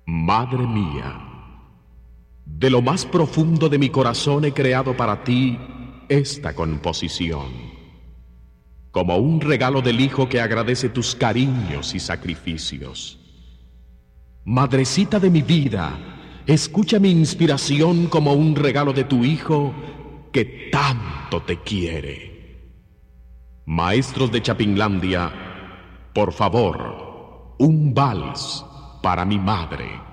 Madre mía, de lo más profundo de mi corazón he creado para ti esta composición, como un regalo del hijo que agradece tus cariños y sacrificios. Madrecita de mi vida, escucha mi inspiración como un regalo de tu hijo que tanto te quiere. Maestros de Chapinlandia, por favor, un vals para mi madre.